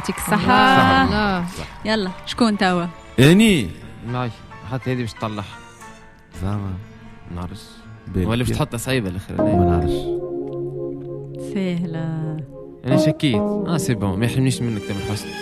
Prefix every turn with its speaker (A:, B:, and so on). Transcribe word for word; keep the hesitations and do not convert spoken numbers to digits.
A: يعطيك الصحة.
B: لا
A: يلا شكون توا؟
C: اني
B: معي حتى هذه باش تطلع
C: زعما
B: ما نعرفش
C: بالك
B: ولا باش
C: يا-
B: تحطها صعيبة
C: ما
B: الاخرانية.
C: نعرفش.
A: سهلة.
B: انا شكيت اه سي بون ما يحرمنيش منك تامر حسني.